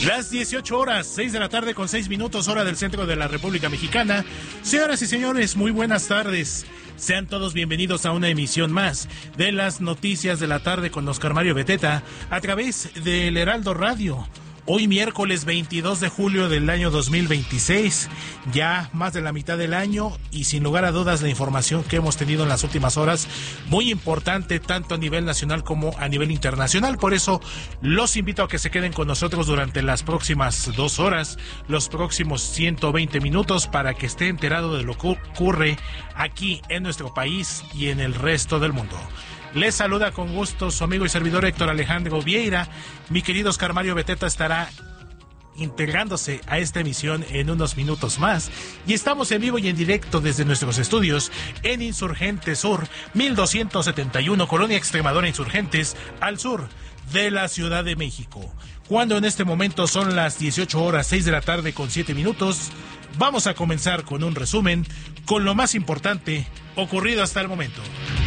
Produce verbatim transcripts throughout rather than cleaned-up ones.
Las dieciocho horas, seis de la tarde con seis minutos, hora del centro de la República Mexicana. Señoras y señores, muy buenas tardes. Sean todos bienvenidos a una emisión más de las noticias de la tarde con Oscar Mario Beteta a través del Heraldo Radio. Hoy miércoles veintidós de julio del año dos mil veintiséis, ya más de la mitad del año y sin lugar a dudas la información que hemos tenido en las últimas horas, muy importante tanto a nivel nacional como a nivel internacional. Por eso los invito a que se queden con nosotros durante las próximas dos horas, los próximos ciento veinte minutos para que esté enterado de lo que ocurre aquí en nuestro país y en el resto del mundo. Les saluda con gusto su amigo y servidor Héctor Alejandro Vieira. Mi querido Oscar Mario Beteta estará integrándose a esta emisión en unos minutos más. Y estamos en vivo y en directo desde nuestros estudios en Insurgentes Sur, mil doscientos setenta y uno, Colonia Extremadura Insurgentes, al sur de la Ciudad de México. Cuando en este momento son las dieciocho horas, seis de la tarde con siete minutos, vamos a comenzar con un resumen con lo más importante ocurrido hasta el momento.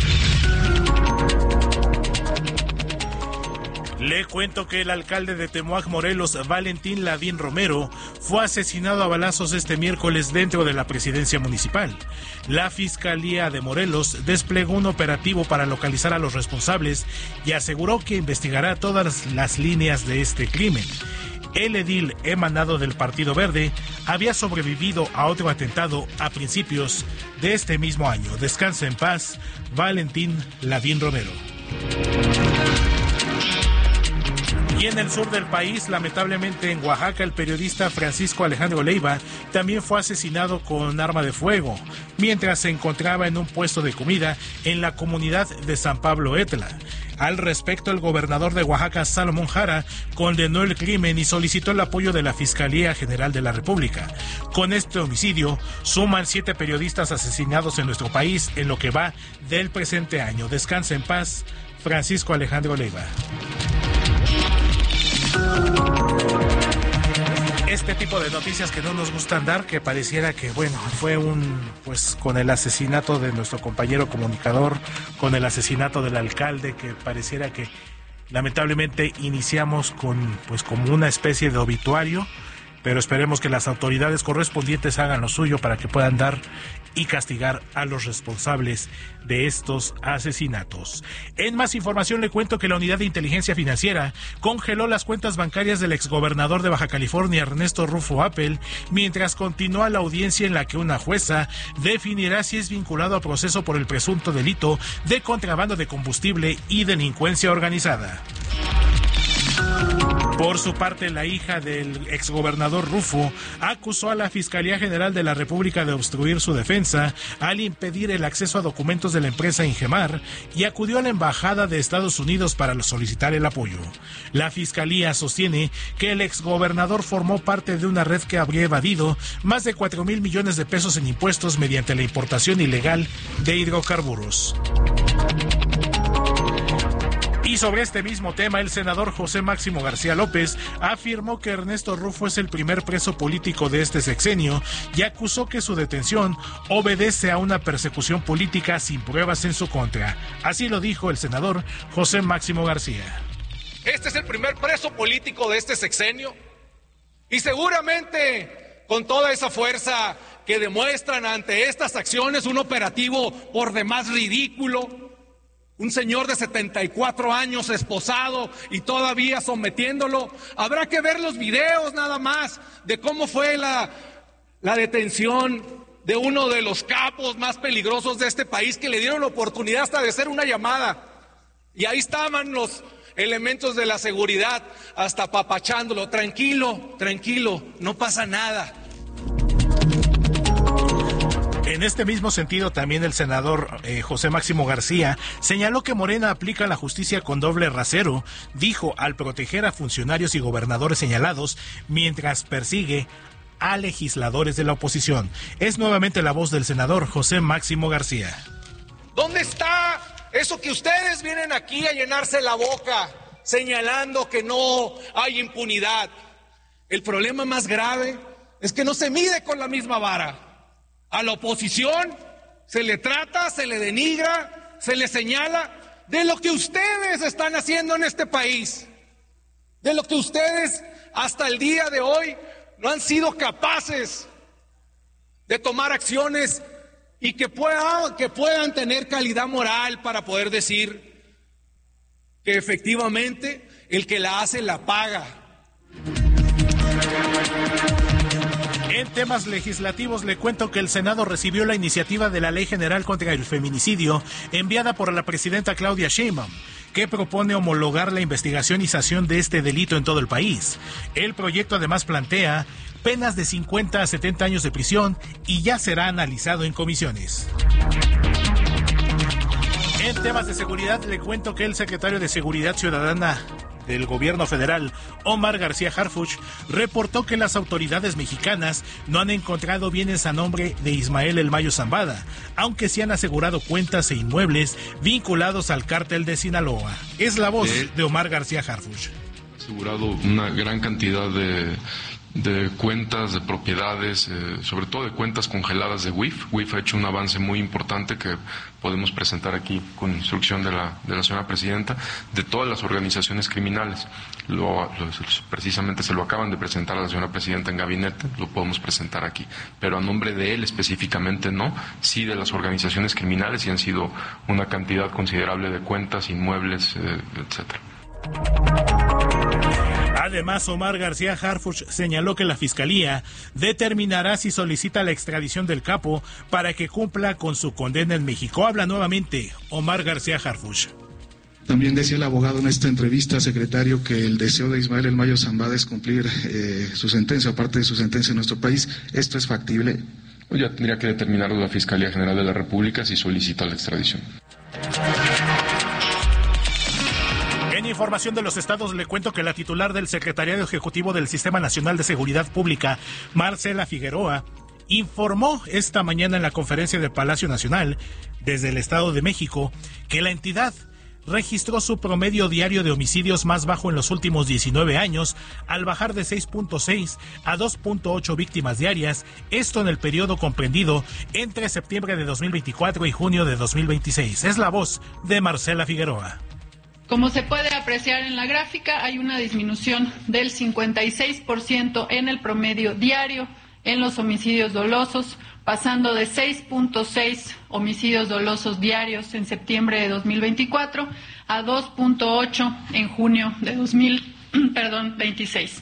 Le cuento que el alcalde de Temoac, Morelos, Valentín Lavín Romero, fue asesinado a balazos este miércoles dentro de la presidencia municipal. La Fiscalía de Morelos desplegó un operativo para localizar a los responsables y aseguró que investigará todas las líneas de este crimen. El edil emanado del Partido Verde había sobrevivido a otro atentado a principios de este mismo año. Descansa en paz, Valentín Lavín Romero. Y en el sur del país, lamentablemente en Oaxaca, el periodista Francisco Alejandro Leiva también fue asesinado con arma de fuego mientras se encontraba en un puesto de comida en la comunidad de San Pablo Etla. Al respecto, el gobernador de Oaxaca, Salomón Jara, condenó el crimen y solicitó el apoyo de la Fiscalía General de la República. Con este homicidio, suman siete periodistas asesinados en nuestro país en lo que va del presente año. Descansa en paz, Francisco Alejandro Leiva. Este tipo de noticias que no nos gustan dar, que pareciera que, bueno, fue un, pues con el asesinato de nuestro compañero comunicador, con el asesinato del alcalde, que pareciera que lamentablemente iniciamos con, pues como una especie de obituario, pero esperemos que las autoridades correspondientes hagan lo suyo para que puedan dar y castigar a los responsables de estos asesinatos. En más información le cuento que la Unidad de Inteligencia Financiera congeló las cuentas bancarias del exgobernador de Baja California, Ernesto Rufo Appel, mientras continúa la audiencia en la que una jueza definirá si es vinculado a proceso por el presunto delito de contrabando de combustible y delincuencia organizada. Por su parte, la hija del exgobernador Rufo acusó a la Fiscalía General de la República de obstruir su defensa al impedir el acceso a documentos de la empresa Ingemar y acudió a la Embajada de Estados Unidos para solicitar el apoyo. La Fiscalía sostiene que el exgobernador formó parte de una red que habría evadido más de cuatro mil millones de pesos en impuestos mediante la importación ilegal de hidrocarburos. Y sobre este mismo tema, el senador José Máximo García López afirmó que Ernesto Rufo es el primer preso político de este sexenio y acusó que su detención obedece a una persecución política sin pruebas en su contra. Así lo dijo el senador José Máximo García. Este es el primer preso político de este sexenio y seguramente con toda esa fuerza que demuestran ante estas acciones, un operativo por demás ridículo. Un señor de setenta y cuatro años esposado y todavía sometiéndolo. Habrá que ver los videos nada más de cómo fue la, la detención de uno de los capos más peligrosos de este país, que le dieron la oportunidad hasta de hacer una llamada. Y ahí estaban los elementos de la seguridad hasta apapachándolo. Tranquilo, tranquilo, no pasa nada. En este mismo sentido, también el senador eh, José Máximo García señaló que Morena aplica la justicia con doble rasero, dijo, al proteger a funcionarios y gobernadores señalados mientras persigue a legisladores de la oposición. Es nuevamente la voz del senador José Máximo García. ¿Dónde está eso que ustedes vienen aquí a llenarse la boca señalando que no hay impunidad? El problema más grave es que no se mide con la misma vara. A la oposición se le trata, se le denigra, se le señala de lo que ustedes están haciendo en este país. de lo que ustedes hasta el día de hoy no han sido capaces de tomar acciones y que puedan, que puedan tener calidad moral para poder decir que efectivamente el que la hace la paga. En temas legislativos le cuento que el Senado recibió la iniciativa de la Ley General contra el Feminicidio enviada por la presidenta Claudia Sheinbaum, que propone homologar la investigación y sanción de este delito en todo el país. El proyecto además plantea penas de cincuenta a setenta años de prisión y ya será analizado en comisiones. En temas de seguridad le cuento que el secretario de Seguridad Ciudadana del gobierno federal, Omar García Harfuch, reportó que las autoridades mexicanas no han encontrado bienes a nombre de Ismael El Mayo Zambada, aunque sí han asegurado cuentas e inmuebles vinculados al cártel de Sinaloa. Es la voz de Omar García Harfuch. Asegurado una gran cantidad de de cuentas, de propiedades, eh, sobre todo de cuentas congeladas de W I F. W I F ha hecho un avance muy importante que podemos presentar aquí con instrucción de la, de la señora presidenta, de todas las organizaciones criminales. Lo, lo, precisamente se lo acaban de presentar a la señora presidenta en gabinete, lo podemos presentar aquí, pero a nombre de él específicamente no, sí de las organizaciones criminales, y han sido una cantidad considerable de cuentas, inmuebles, eh, etcétera. Además, Omar García Harfuch señaló que la Fiscalía determinará si solicita la extradición del capo para que cumpla con su condena en México. Habla nuevamente Omar García Harfuch. También decía el abogado en esta entrevista, secretario, que el deseo de Ismael El Mayo Zambada es cumplir eh, su sentencia, aparte de su sentencia en nuestro país. ¿Esto es factible? Pues ya tendría que determinarlo la Fiscalía General de la República si solicita la extradición. En información de los estados le cuento que la titular del Secretariado Ejecutivo del Sistema Nacional de Seguridad Pública, Marcela Figueroa, informó esta mañana en la conferencia del Palacio Nacional desde el Estado de México que la entidad registró su promedio diario de homicidios más bajo en los últimos diecinueve años, al bajar de seis punto seis a dos punto ocho víctimas diarias, esto en el periodo comprendido entre septiembre de dos mil veinticuatro y junio de dos mil veintiséis. Es la voz de Marcela Figueroa. Como se puede apreciar en la gráfica, hay una disminución del cincuenta y seis por ciento en el promedio diario en los homicidios dolosos, pasando de seis punto seis homicidios dolosos diarios en septiembre de dos mil veinticuatro a dos punto ocho en junio de dos mil veintiséis.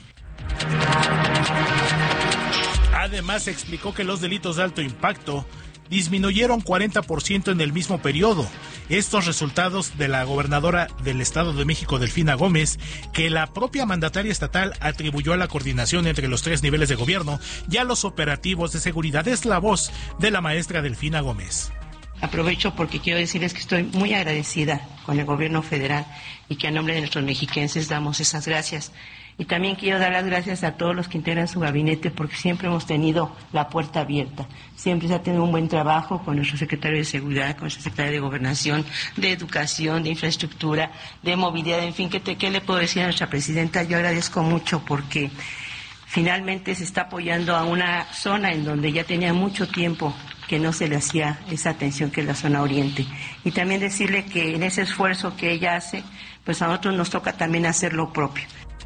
Además, explicó que los delitos de alto impacto disminuyeron cuarenta por ciento en el mismo periodo. Estos resultados de la gobernadora del Estado de México, Delfina Gómez, que la propia mandataria estatal atribuyó a la coordinación entre los tres niveles de gobierno y a los operativos de seguridad. Es la voz de la maestra Delfina Gómez. Aprovecho porque quiero decirles que estoy muy agradecida con el gobierno federal y que a nombre de nuestros mexiquenses damos esas gracias. Y también quiero dar las gracias a todos los que integran su gabinete, porque siempre hemos tenido la puerta abierta. Siempre se ha tenido un buen trabajo con nuestro secretario de Seguridad, con nuestro secretario de Gobernación, de Educación, de Infraestructura, de Movilidad, en fin, ¿qué, te, qué le puedo decir a nuestra presidenta? Yo agradezco mucho porque finalmente se está apoyando a una zona en donde ya tenía mucho tiempo que no se le hacía esa atención, que es la zona oriente. Y también decirle que en ese esfuerzo que ella hace, pues a nosotros nos toca también hacer lo propio.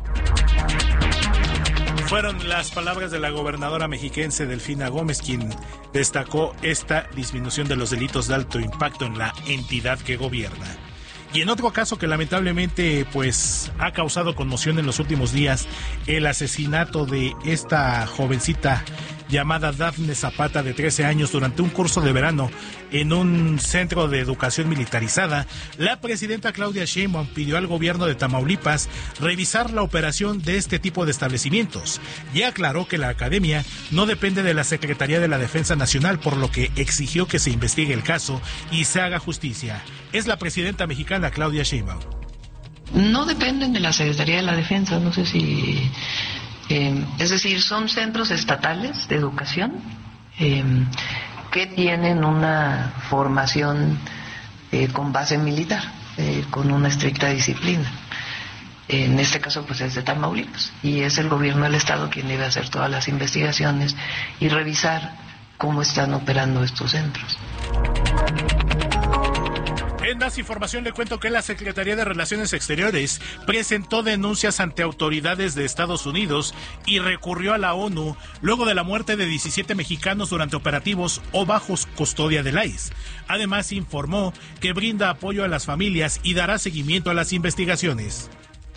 Fueron las palabras de la gobernadora mexiquense Delfina Gómez, quien destacó esta disminución de los delitos de alto impacto en la entidad que gobierna. Y en otro caso que lamentablemente pues ha causado conmoción en los últimos días, el asesinato de esta jovencita llamada Dafne Zapata, de trece años, durante un curso de verano en un centro de educación militarizada. La presidenta Claudia Sheinbaum pidió al gobierno de Tamaulipas revisar la operación de este tipo de establecimientos y aclaró que la academia no depende de la Secretaría de la Defensa Nacional, por lo que exigió que se investigue el caso y se haga justicia. Es la presidenta mexicana Claudia Sheinbaum. No dependen de la Secretaría de la Defensa, no sé si... Eh, es decir, son centros estatales de educación eh, que tienen una formación eh, con base militar, eh, con una estricta disciplina. En este caso, pues es de Tamaulipas, y es el gobierno del estado quien debe hacer todas las investigaciones y revisar cómo están operando estos centros. En más información le cuento que la Secretaría de Relaciones Exteriores presentó denuncias ante autoridades de Estados Unidos y recurrió a la ONU luego de la muerte de diecisiete mexicanos durante operativos o bajo custodia del I C E. Además informó que brinda apoyo a las familias y dará seguimiento a las investigaciones.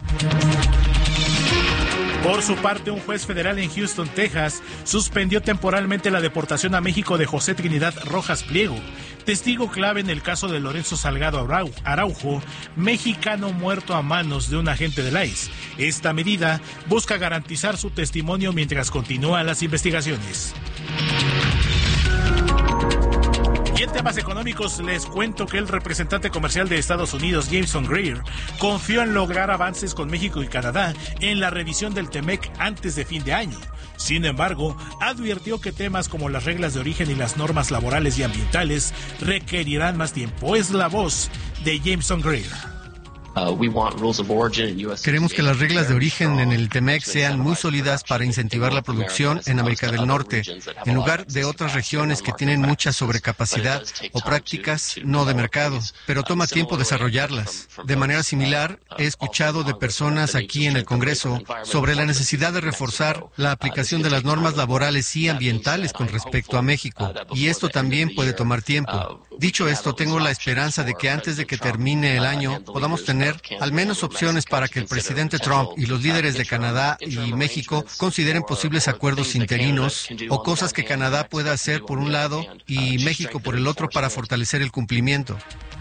Por su parte, un juez federal en Houston, Texas, suspendió temporalmente la deportación a México de José Trinidad Rojas Pliego, testigo clave en el caso de Lorenzo Salgado Araujo, mexicano muerto a manos de un agente del I C E. Esta medida busca garantizar su testimonio mientras continúan las investigaciones. Y en temas económicos les cuento que el representante comercial de Estados Unidos, Jameson Greer, confió en lograr avances con México y Canadá en la revisión del TEMEC antes de fin de año. Sin embargo, advirtió que temas como las reglas de origen y las normas laborales y ambientales requerirán más tiempo. Es la voz de Jameson Greer. Queremos que las reglas de origen en el TEMEC sean muy sólidas para incentivar la producción en América del Norte, en lugar de otras regiones que tienen mucha sobrecapacidad o prácticas no de mercado, pero toma tiempo desarrollarlas. De manera similar, he escuchado de personas aquí en el Congreso sobre la necesidad de reforzar la aplicación de las normas laborales y ambientales con respecto a México, y esto también puede tomar tiempo. Dicho esto, tengo la esperanza de que antes de que termine el año podamos tener al menos opciones para que el presidente Trump y los líderes de Canadá y México consideren posibles acuerdos interinos o cosas que Canadá pueda hacer por un lado y México por el otro para fortalecer el cumplimiento.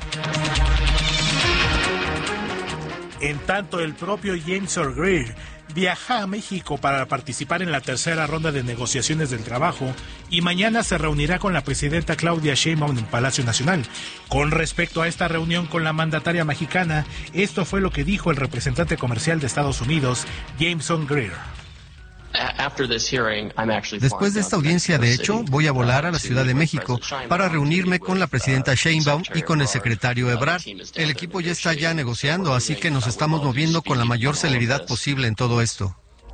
En tanto, el propio Jameson Greer viaja a México para participar en la tercera ronda de negociaciones del trabajo y mañana se reunirá con la presidenta Claudia Sheinbaum en Palacio Nacional. Con respecto a esta reunión con la mandataria mexicana, esto fue lo que dijo el representante comercial de Estados Unidos, Jameson Greer. Después de esta audiencia, de hecho, voy a volar a la Ciudad de México para reunirme con la presidenta Sheinbaum y con el secretario Ebrard. El equipo ya está ya negociando, así que nos estamos moviendo con la mayor celeridad posible en todo esto.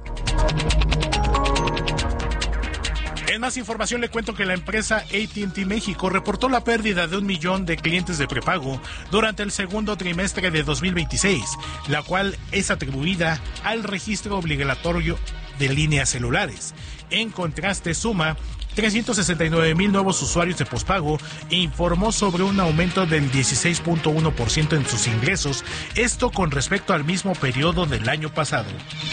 En más información le cuento que la empresa A T and T México reportó la pérdida de un millón de clientes de prepago durante el segundo trimestre de dos mil veintiséis, la cual es atribuida al registro obligatorio de líneas celulares. En contraste, suma trescientos sesenta y nueve mil nuevos usuarios de pospago e informó sobre un aumento del dieciséis punto uno por ciento en sus ingresos, esto con respecto al mismo periodo del año pasado.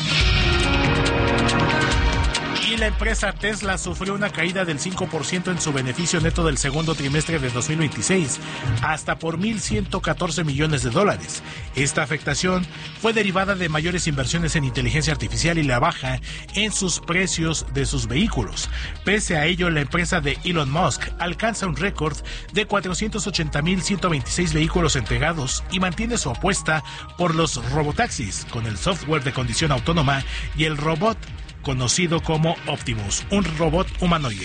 Y la empresa Tesla sufrió una caída del cinco por ciento en su beneficio neto del segundo trimestre de dos mil veintiséis, hasta por mil ciento catorce millones de dólares. Esta afectación fue derivada de mayores inversiones en inteligencia artificial y la baja en sus precios de sus vehículos. Pese a ello, la empresa de Elon Musk alcanza un récord de cuatrocientos ochenta mil ciento veintiséis vehículos entregados y mantiene su apuesta por los robotaxis con el software de conducción autónoma y el robot conocido como Optimus, un robot humanoide.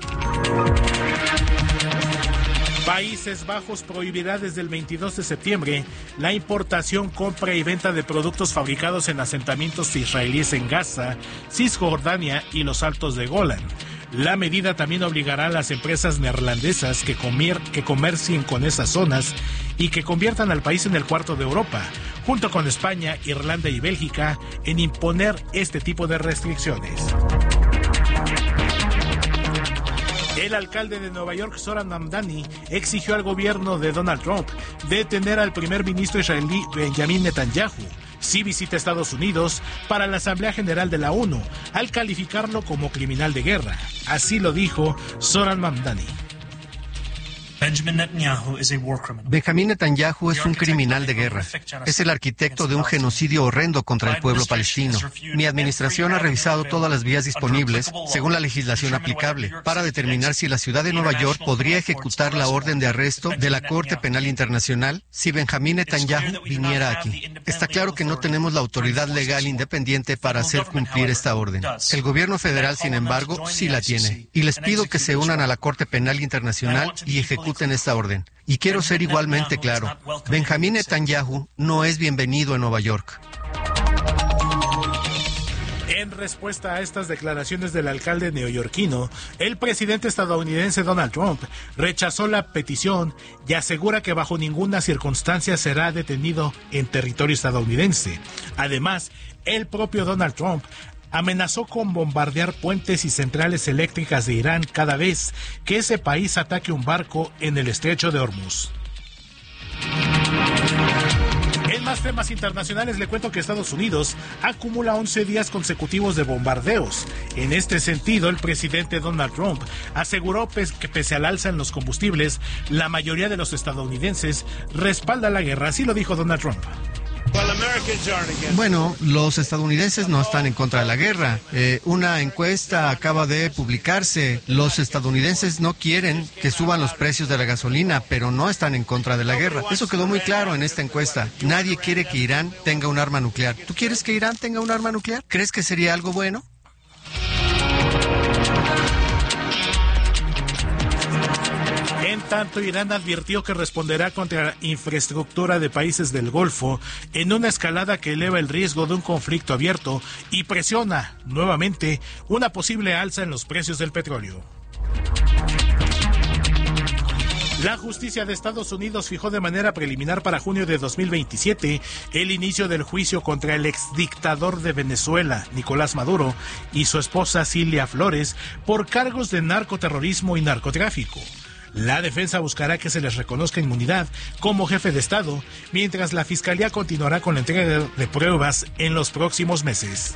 Países Bajos prohibirá desde el veintidós de septiembre la importación, compra y venta de productos fabricados en asentamientos israelíes en Gaza, Cisjordania y los Altos de Golán. La medida también obligará a las empresas neerlandesas que, comer, que comercien con esas zonas y que conviertan al país en el cuarto de Europa, junto con España, Irlanda y Bélgica, en imponer este tipo de restricciones. El alcalde de Nueva York, Zoran Mamdani, exigió al gobierno de Donald Trump detener al primer ministro israelí Benjamin Netanyahu si visita Estados Unidos para la Asamblea General de la ONU, al calificarlo como criminal de guerra. Así lo dijo Zoran Mamdani. Benjamín Netanyahu es un criminal de guerra. Es el arquitecto de un genocidio horrendo contra el pueblo palestino. Mi administración ha revisado todas las vías disponibles, según la legislación aplicable, para determinar si la ciudad de Nueva York podría ejecutar la orden de arresto de la Corte Penal Internacional si Benjamín Netanyahu viniera aquí. Está claro que no tenemos la autoridad legal independiente para hacer cumplir esta orden. El gobierno federal, sin embargo, sí la tiene. Y les pido que se unan a la Corte Penal Internacional y ejecuten en esta orden. Y quiero ser igualmente claro, Benjamín Netanyahu no es bienvenido en Nueva York. En respuesta a estas declaraciones del alcalde neoyorquino, el presidente estadounidense Donald Trump rechazó la petición y asegura que bajo ninguna circunstancia será detenido en territorio estadounidense. Además, el propio Donald Trump amenazó con bombardear puentes y centrales eléctricas de Irán cada vez que ese país ataque un barco en el estrecho de Hormuz. En más temas internacionales le cuento que Estados Unidos acumula once días consecutivos de bombardeos. En este sentido, el presidente Donald Trump aseguró que pese al alza en los combustibles, la mayoría de los estadounidenses respalda la guerra. Así lo dijo Donald Trump. Bueno, los estadounidenses no están en contra de la guerra. Eh, una encuesta acaba de publicarse. Los estadounidenses no quieren que suban los precios de la gasolina, pero no están en contra de la guerra. Eso quedó muy claro en esta encuesta. Nadie quiere que Irán tenga un arma nuclear. ¿Tú quieres que Irán tenga un arma nuclear? ¿Crees que sería algo bueno? En tanto, Irán advirtió que responderá contra la infraestructura de países del Golfo en una escalada que eleva el riesgo de un conflicto abierto y presiona nuevamente una posible alza en los precios del petróleo. La justicia de Estados Unidos fijó de manera preliminar para junio de dos mil veintisiete el inicio del juicio contra el exdictador de Venezuela, Nicolás Maduro, y su esposa Cilia Flores por cargos de narcoterrorismo y narcotráfico. La defensa buscará que se les reconozca inmunidad como jefe de Estado, mientras la Fiscalía continuará con la entrega de pruebas en los próximos meses.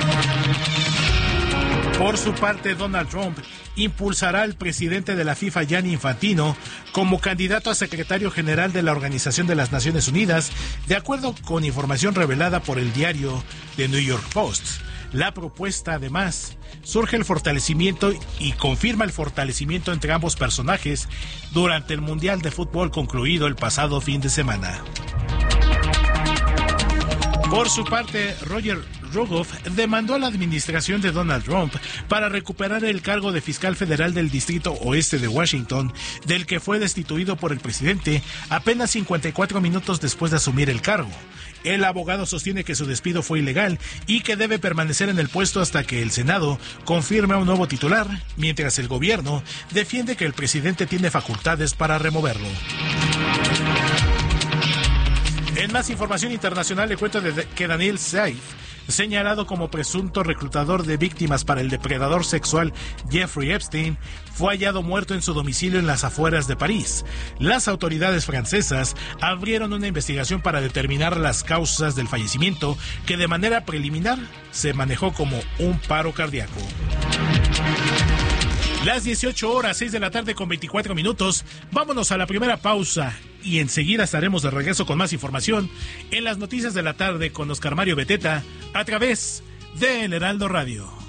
Por su parte, Donald Trump impulsará al presidente de la FIFA, Gianni Infantino, como candidato a secretario general de la Organización de las Naciones Unidas, de acuerdo con información revelada por el diario The New York Post. La propuesta, además, surge el fortalecimiento y confirma el fortalecimiento entre ambos personajes durante el Mundial de Fútbol concluido el pasado fin de semana. Por su parte, Roger Rogoff demandó a la administración de Donald Trump para recuperar el cargo de fiscal federal del Distrito Oeste de Washington, del que fue destituido por el presidente apenas cincuenta y cuatro minutos después de asumir el cargo. El abogado sostiene que su despido fue ilegal y que debe permanecer en el puesto hasta que el Senado confirme a un nuevo titular, mientras el gobierno defiende que el presidente tiene facultades para removerlo. En más información internacional le cuento de que Daniel Saif, señalado como presunto reclutador de víctimas para el depredador sexual Jeffrey Epstein, fue hallado muerto en su domicilio en las afueras de París. Las autoridades francesas abrieron una investigación para determinar las causas del fallecimiento, que de manera preliminar se manejó como un paro cardíaco. Las dieciocho horas, seis de la tarde con veinticuatro minutos. Vámonos a la primera pausa y enseguida estaremos de regreso con más información en las noticias de la tarde con Oscar Mario Beteta a través de El Heraldo Radio.